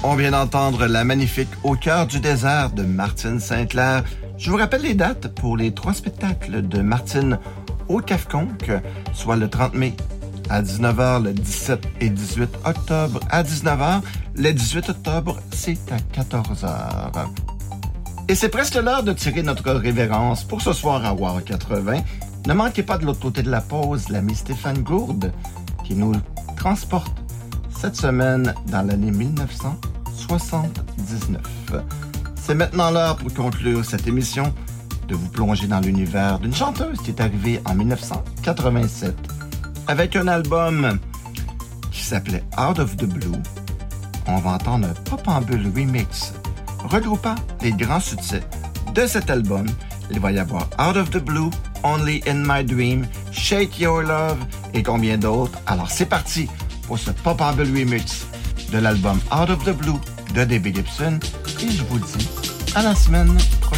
On vient d'entendre la magnifique Au cœur du désert de Martine St-Clair. Je vous rappelle les dates pour les 3 spectacles de Martine au Cafconc, soit le 30 mai à 19h, le 17 et 18 octobre à 19h. Le 18 octobre, c'est à 14h. Et c'est presque l'heure de tirer notre révérence pour ce soir à War 80. Ne manquez pas de l'autre côté de la pause l'ami Stéphane Gourde qui nous transporte cette semaine dans l'année 1979. C'est maintenant l'heure pour conclure cette émission de vous plonger dans l'univers d'une chanteuse qui est arrivée en 1987 avec un album qui s'appelait Out of the Blue. On va entendre un Pop en Bulle remix regroupant les grands succès de cet album. Il va y avoir Out of the Blue, Only in My Dream, Shake Your Love et combien d'autres. Alors c'est parti pour ce Pop en Bulle remix de l'album Out of the Blue de Debbie Gibson et je vous dis à la semaine prochaine.